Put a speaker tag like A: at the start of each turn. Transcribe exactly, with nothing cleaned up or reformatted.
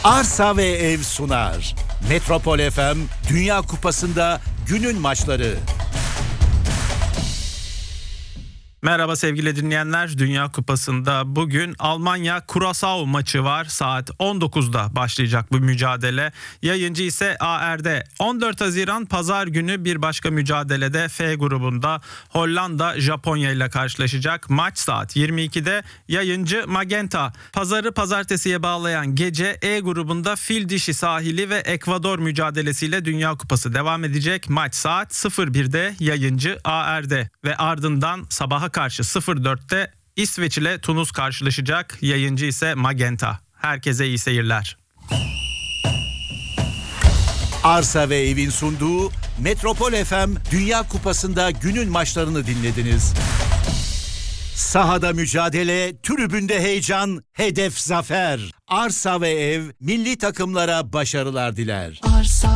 A: Arsa ve Ev sunar. Metropol F M Dünya Kupası'nda günün maçları.
B: Merhaba sevgili dinleyenler. Dünya Kupası'nda bugün Almanya-Curaçao maçı var. Saat on dokuzda başlayacak bu mücadele. Yayıncı ise A R D. on dört Haziran Pazar günü bir başka mücadelede F grubunda Hollanda Japonya ile karşılaşacak. Maç saat yirmi ikide. Yayıncı Magenta. Pazarı pazartesiye bağlayan gece E grubunda Fil Dişi Sahili ve Ekvador mücadelesiyle Dünya Kupası devam edecek. Maç saat sıfır birde. Yayıncı A R D ve ardından sabaha karşı sıfır dörtte İsveç ile Tunus karşılaşacak. Yayıncı ise Magenta. Herkese iyi seyirler.
A: Arsa ve Ev'in sunduğu Metropol F M Dünya Kupası'nda günün maçlarını dinlediniz. Sahada mücadele, tribünde heyecan, hedef zafer. Arsa ve Ev milli takımlara başarılar diler.
C: Arsa